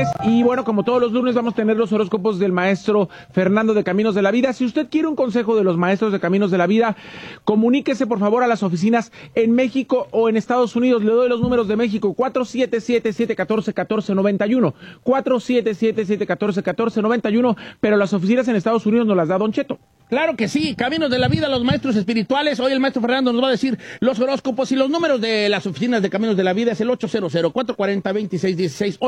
lunes. Y bueno, como todos los lunes vamos a tener los horóscopos del maestro Fernando de Caminos de la Vida. Si usted quiere un consejo de los maestros de Caminos de la Vida, comuníquese por favor a las oficinas en México o en Estados Unidos. Le doy los números de México: 477-714-1491, 477-714-1491, pero las oficinas en Estados Unidos nos las da Don Cheto. Claro que sí, Caminos de la Vida, los maestros espirituales. Hoy el maestro Fernando nos va a decir los horóscopos y los números de las oficinas de Caminos de la Vida. Es el 800-440-2616,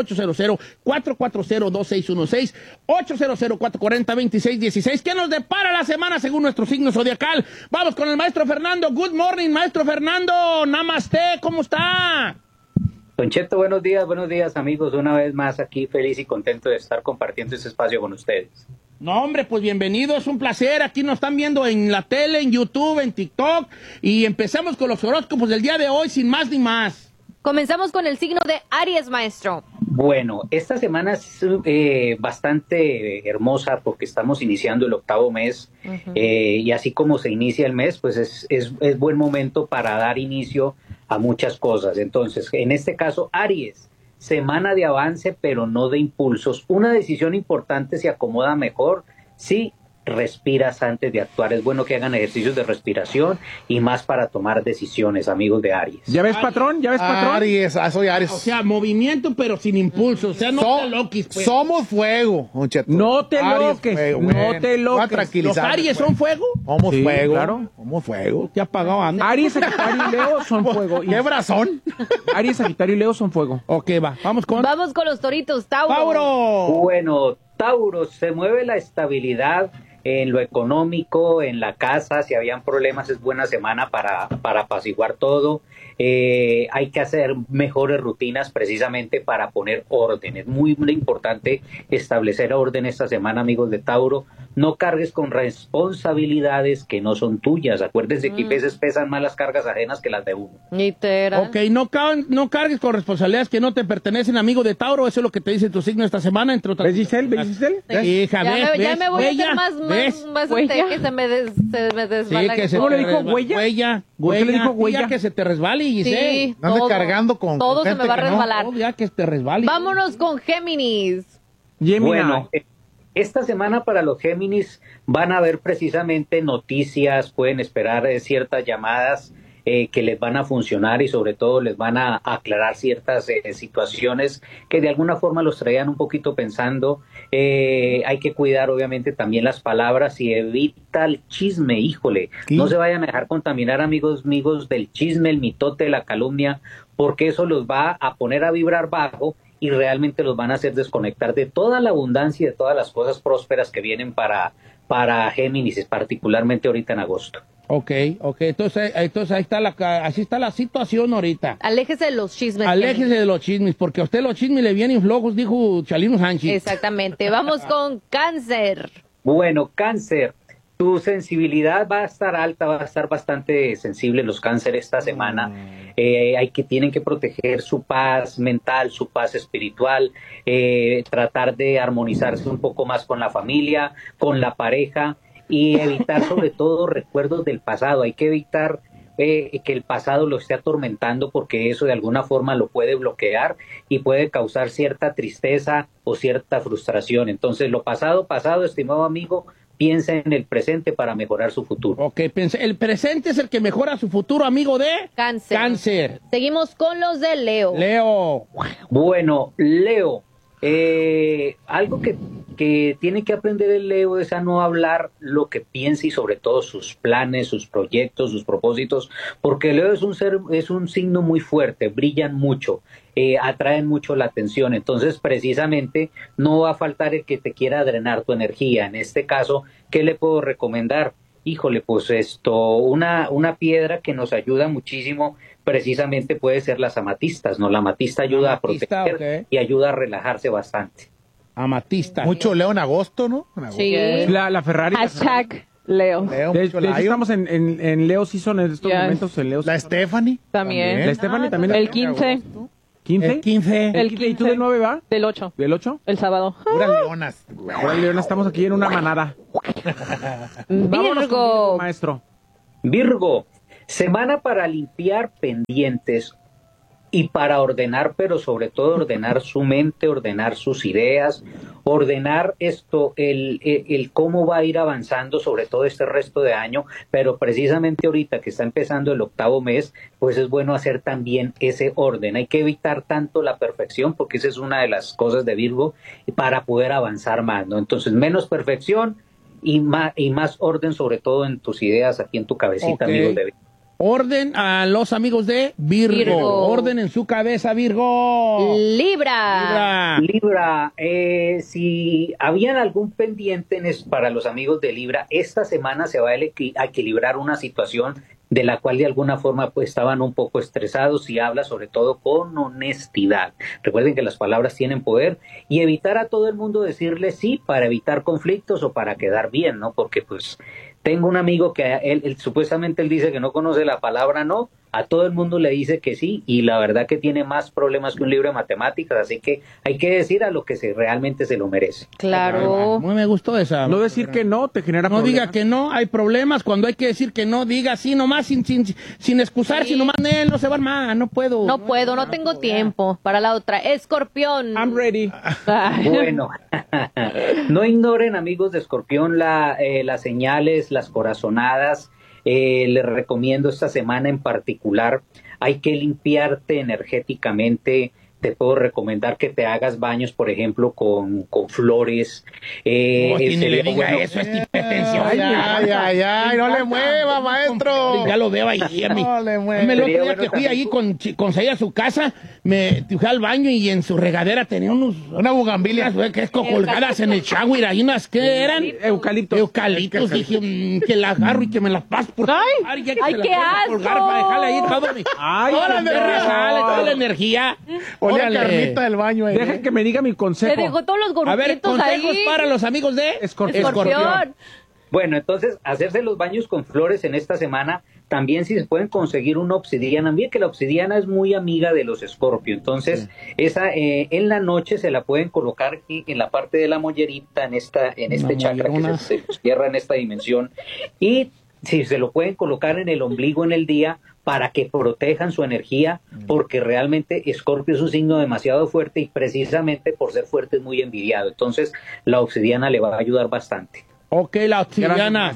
800-440-2616, 800-440-2616. ¿Qué nos depara la semana según nuestro signo zodiacal? Vamos con el maestro Fernando. Good morning, maestro Fernando. Namaste, ¿cómo está? Don Cheto, buenos días amigos. Una vez más aquí feliz y contento de estar compartiendo este espacio con ustedes. No, hombre, pues bienvenido, es un placer. Aquí nos están viendo en la tele, en YouTube, en TikTok. Y empezamos con los horóscopos del día de hoy, sin más ni más. Comenzamos con el signo de Aries, maestro. Bueno, esta semana es bastante hermosa porque estamos iniciando el 8º mes. Y así como se inicia el mes, pues es buen momento para dar inicio a muchas cosas. Entonces, en este caso, Aries. Semana de avance, pero no de impulsos. Una decisión importante se acomoda mejor si respiras antes de actuar. Es bueno que hagan ejercicios de respiración y más para tomar decisiones, amigos de Aries. ¿Ya ves, patrón? ¿Ya ves, patrón? Aries, soy Aries. O sea, movimiento, pero sin impulso. O sea, no te loques, pues. Somos fuego, Don Cheto. No te Aries, loques, fuego, no te Voy a loques. tranquilizar, ¿Los Aries pues. son fuego? Somos Sí, fuego. claro. Somos fuego. ¿Te ha apagado, anda? Aries, Sagitario y Leo son fuego. ¿Qué brazón? Aries, Sagitario y Leo son fuego. Ok, va. Vamos con... Vamos con los toritos, Tauro. ¡Tauro! Bueno, Tauro, se mueve la estabilidad en lo económico, en la casa. Si habían problemas, es buena semana para apaciguar todo. Hay que hacer mejores rutinas precisamente para poner orden. Es muy importante establecer orden esta semana, amigos de Tauro. No cargues con responsabilidades que no son tuyas. Acuérdense que a veces pesan más las cargas ajenas que las de uno. Literal. Ok, no cargues con responsabilidades que no te pertenecen, amigo de Tauro. Eso es lo que te dice tu signo esta semana, entre otras ¿Ves, Giselle? ¿Ves, Giselle? Hija, Ya me voy a hacer más ¿Huella? que se me desbala. Sí, que se ¿Cómo te le dijo, resbala. huella? ¿Por qué le dijo huella? Ya que se te resbale, Giselle. Sí, No ande todo. cargando con Todo se gente me va a que no. resbalar. Todo ya que te resbale. Vámonos con Géminis. Gemini. Bueno, esta semana para los Géminis van a haber precisamente noticias, pueden esperar ciertas llamadas que les van a funcionar y sobre todo les van a aclarar ciertas situaciones que de alguna forma los traían un poquito pensando. Hay que cuidar obviamente también las palabras y evita el chisme, híjole. ¿Sí? No se vayan a dejar contaminar, amigos del chisme, el mitote, la calumnia, porque eso los va a poner a vibrar bajo y realmente los van a hacer desconectar de toda la abundancia y de todas las cosas prósperas que vienen para Géminis, particularmente ahorita en agosto. Ok, entonces ahí está así está la situación ahorita. Aléjese de los chismes. Aléjese Géminis. de los chismes, porque a usted los chismes le vienen flojos, dijo Chalino Sánchez. Exactamente. Vamos con Cáncer. Bueno, Cáncer, tu sensibilidad va a estar alta, va a estar bastante sensible los Cáncer esta semana. Tienen que proteger su paz mental, su paz espiritual, tratar de armonizarse un poco más con la familia, con la pareja y evitar sobre todo recuerdos del pasado. Hay que evitar que el pasado lo esté atormentando porque eso de alguna forma lo puede bloquear y puede causar cierta tristeza o cierta frustración. Entonces, lo pasado, estimado amigo, piensa en el presente para mejorar su futuro. Ok, el presente es el que mejora su futuro, amigo de Cáncer. Seguimos con los de Leo. Leo. Bueno, Leo, algo que tiene que aprender el Leo es a no hablar lo que piensa y sobre todo sus planes, sus proyectos, sus propósitos, porque Leo es un signo muy fuerte, brillan mucho, atraen mucho la atención. Entonces precisamente no va a faltar el que te quiera drenar tu energía. En este caso, ¿qué le puedo recomendar? Híjole, pues una piedra que nos ayuda muchísimo precisamente puede ser las amatistas, ¿no? La amatista ayuda a proteger y ayuda a relajarse bastante. Amatista. Mucho Leo en agosto, ¿no? En agosto. Sí. La Ferrari. Hashtag Leo. Leo, De mucho hecho, Lion. estamos en Leo Season en estos Yes. momentos. En Leo La Season. Stephanie. También. La Stephanie también. El 15 ¿15? 15. ¿El 15? ¿Y tú del 9 va? del 8. ¿Del 8? El sábado. Puras leonas. Ahora, Leona, estamos aquí en una manada. Vámonos contigo, maestro. Virgo, semana para limpiar pendientes. y para ordenar, pero sobre todo ordenar su mente, ordenar sus ideas, ordenar el cómo va a ir avanzando sobre todo este resto de año, pero precisamente ahorita que está empezando el 8º mes, pues es bueno hacer también ese orden. Hay que evitar tanto la perfección, porque esa es una de las cosas de Virgo, para poder avanzar más, ¿no? Entonces, menos perfección y más orden, sobre todo en tus ideas, aquí en tu cabecita, amigos de Virgo. Orden a los amigos de Virgo. Orden en su cabeza, Virgo. Libra. Si habían algún pendiente para los amigos de Libra, esta semana se va a equilibrar una situación de la cual de alguna forma pues estaban un poco estresados, y habla sobre todo con honestidad. Recuerden que las palabras tienen poder, y evitar a todo el mundo decirle sí para evitar conflictos o para quedar bien, ¿no? Porque pues tengo un amigo que él supuestamente él dice que no conoce la palabra no, a todo el mundo le dice que sí, y la verdad que tiene más problemas que un libro de matemáticas, así que hay que decir a lo que realmente se lo merece. Claro. Muy me gustó esa. No decir que no te genera No problemas. diga que no, hay problemas. Cuando hay que decir que no, diga sí nomás, sin excusarse, nomás, no se va a armar, no puedo. No tengo tiempo para la otra. Escorpión. I'm ready. Bueno, no ignoren, amigos de Escorpión, las señales, las corazonadas. Les recomiendo esta semana en particular, hay que limpiarte energéticamente. Te puedo recomendar que te hagas baños, por ejemplo, con flores. Ni le diga eso, es hipertensión. Ay, no le mueva, maestro. Ya lo veo ahí. No le mueva. El otro día que fui ahí con Saí a su casa, me fui al baño y en su regadera tenía una bugambilia que es colgadas en el shower. Hay unas que eran eucaliptos. Dije que la agarro y que me las paso por ¡Ay, qué asco! Para dejarla ahí toda la energía. Olía carnita del baño. Dejen que me diga mi consejo. Se dejó todos los gorritos. A ver, consejos ahí para los amigos de Escorpión. Bueno, entonces, hacerse los baños con flores en esta semana. También si se pueden conseguir una obsidiana, bien que la obsidiana es muy amiga de los Escorpio, entonces esa en la noche se la pueden colocar aquí en la parte de la mollerita, en este chakra que se cierra en esta dimensión, y si se lo pueden colocar en el ombligo en el día para que protejan su energía, porque realmente Escorpio es un signo demasiado fuerte y precisamente por ser fuerte es muy envidiado, entonces la obsidiana le va a ayudar bastante. Ok, la obsidiana.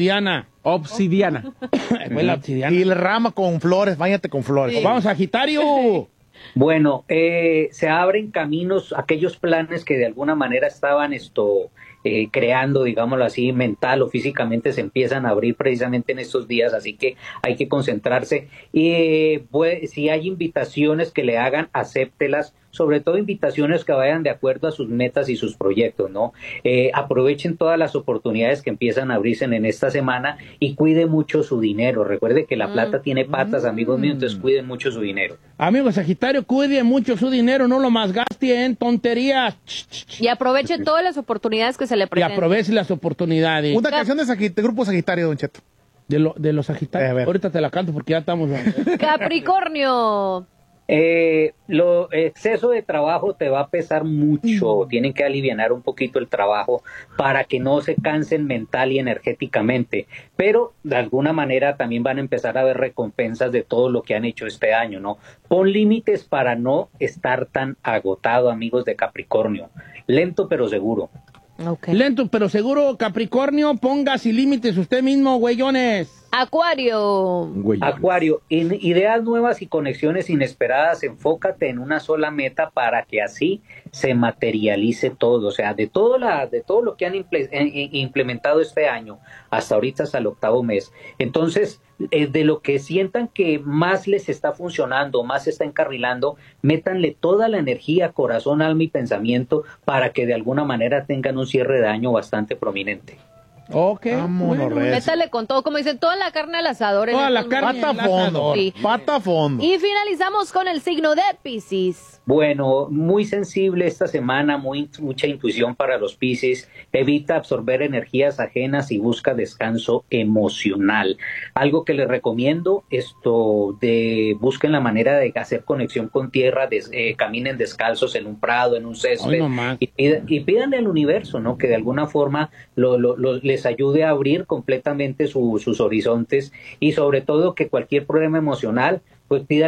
Pues la obsidiana. Y la rama con flores, báñate con flores. Sí. Vamos, Sagitario. Bueno, se abren caminos, aquellos planes que de alguna manera estaban creando, digámoslo así, mental o físicamente, se empiezan a abrir precisamente en estos días, así que hay que concentrarse. Y si hay invitaciones que le hagan, acéptelas, sobre todo invitaciones que vayan de acuerdo a sus metas y sus proyectos, ¿no? Aprovechen todas las oportunidades que empiezan a abrirse en esta semana y cuide mucho su dinero. Recuerde que la plata tiene patas, amigos míos, entonces cuiden mucho su dinero. Amigos Sagitario, cuide mucho su dinero, no lo más gaste en tonterías. Y aproveche todas las oportunidades que se le presenten. Y aproveche las oportunidades. Una canción de Grupo Sagitario, Don Cheto. De los Sagitarios. Ahorita te la canto porque ya estamos... Capricornio. Lo exceso de trabajo te va a pesar mucho, tienen que alivianar un poquito el trabajo para que no se cansen mental y energéticamente, pero de alguna manera también van a empezar a ver recompensas de todo lo que han hecho este año, ¿no? Pon límites para no estar tan agotado, amigos de Capricornio, lento pero seguro. Okay. Lento pero seguro, Capricornio, póngase límites usted mismo, güeyones. Acuario. Acuario, en ideas nuevas y conexiones inesperadas, enfócate en una sola meta para que así se materialice todo, o sea, de todo lo que han implementado este año, hasta ahorita, hasta el 8º mes. Entonces, de lo que sientan que más les está funcionando, más se está encarrilando, métanle toda la energía, corazón, alma y pensamiento para que de alguna manera tengan un cierre de año bastante prominente. Ok, métale con todo, como dicen, toda la carne al asador. Toda la carne pata fondo, sí. Pata fondo. Y finalizamos con el signo de Piscis. Bueno, muy sensible esta semana, mucha intuición para los Piscis. Evita absorber energías ajenas y busca descanso emocional. Algo que les recomiendo, busquen la manera de hacer conexión con tierra, caminen descalzos en un prado, en un césped, y pídanle al universo, ¿no? Que de alguna forma les ayude a abrir completamente sus horizontes, y sobre todo que cualquier problema emocional, pues pídale